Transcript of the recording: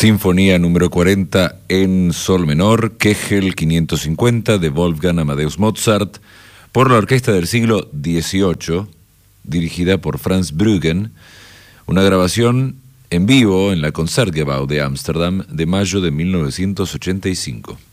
Sinfonía número 40 en sol menor, Kegel 550 de Wolfgang Amadeus Mozart, por la Orquesta del Siglo XVIII, dirigida por Franz Bruggen, una grabación en vivo en la Concertgebouw de Ámsterdam de mayo de 1985.